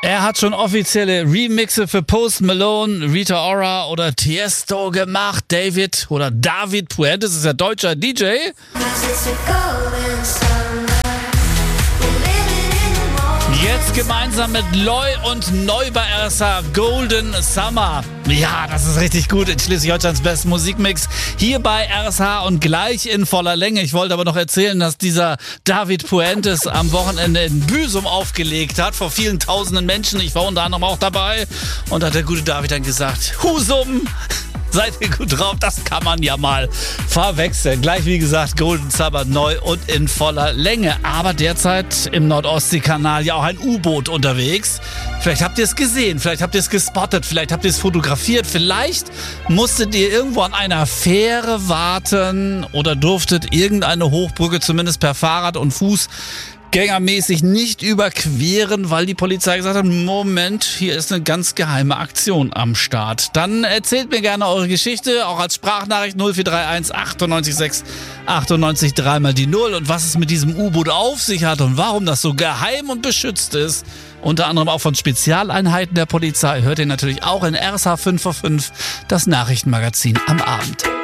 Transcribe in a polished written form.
Er hat schon offizielle Remixe für Post Malone, Rita Ora oder Tiesto gemacht. David Puentes ist ja deutscher DJ. Jetzt gemeinsam mit Loy und neu bei RSA Golden Summer. Ja, das ist richtig gut in Schleswig-Holsteins besten Musikmix. Hier bei RSA und gleich in voller Länge. Ich wollte aber noch erzählen, dass dieser David Puentes am Wochenende in Büsum aufgelegt hat. Vor vielen tausenden Menschen. Ich war unter anderem auch dabei. Und da hat der gute David dann gesagt, Husum! Seid ihr gut drauf? Das kann man ja mal verwechseln. Gleich wie gesagt, Golden Summer neu und in voller Länge. Aber derzeit im Nordostseekanal ja auch ein U-Boot unterwegs. Vielleicht habt ihr es gesehen, vielleicht habt ihr es gespottet, vielleicht habt ihr es fotografiert. Vielleicht musstet ihr irgendwo an einer Fähre warten oder durftet irgendeine Hochbrücke zumindest per Fahrrad und Fuß gängermäßig nicht überqueren, weil die Polizei gesagt hat, Moment, hier ist eine ganz geheime Aktion am Start. Dann erzählt mir gerne eure Geschichte, auch als Sprachnachricht 0431 98 6 98 3 mal die 0 und was es mit diesem U-Boot auf sich hat und warum das so geheim und beschützt ist. Unter anderem auch von Spezialeinheiten der Polizei hört ihr natürlich auch in RSA 5 vor 5, das Nachrichtenmagazin am Abend.